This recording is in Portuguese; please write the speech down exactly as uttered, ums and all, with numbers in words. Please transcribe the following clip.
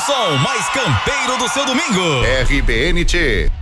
som mais campeiro do seu domingo. R B N T.